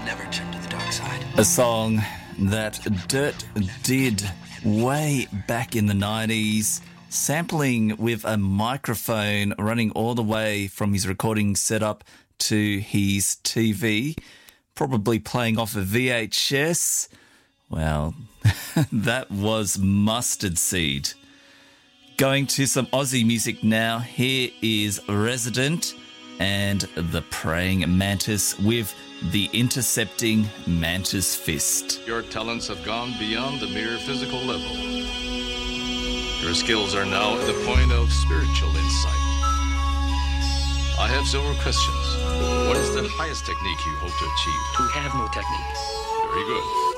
never turn to the dark side. A song that Dirt did way back in the 90s, sampling with a microphone running all the way from his recording setup to his TV, probably playing off a VHS. Well, that was Mustard Seed. Going to some Aussie music now. Here is Resident and the Praying Mantis with the Intercepting Mantis Fist. Your talents have gone beyond the mere physical level. Your skills are now at the point of spiritual insight. I have several questions. What is the highest technique you hope to achieve? We have no technique. Very good.